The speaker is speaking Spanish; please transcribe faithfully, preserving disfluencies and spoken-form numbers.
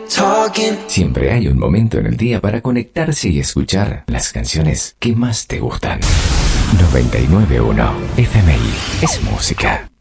talking. Siempre hay un momento en el día para conectarse y escuchar las canciones que más te gustan. noventa y nueve punto uno F M I es música.